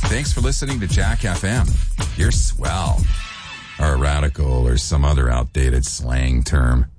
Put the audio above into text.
Thanks for listening to Jack FM. You're swell. Or radical or some other outdated slang term.